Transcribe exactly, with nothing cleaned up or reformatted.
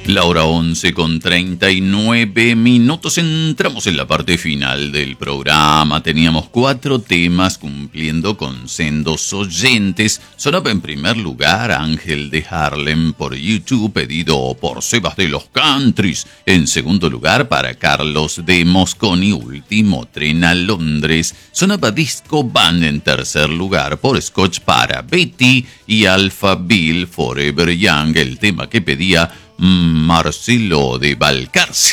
La hora once con treinta y nueve minutos. Entramos en la parte final del programa. Teníamos cuatro temas cumpliendo con sendos oyentes. Sonaba en primer lugar Ángel de Harlem por YouTube, pedido por Sebas de los Countries. En segundo lugar, para Carlos de Mosconi, Último Tren a Londres. Sonaba Disco Band en tercer lugar por Scotch para Betty y Alpha Bill, Forever Young, el tema que pedía Marcelo de Valcarce.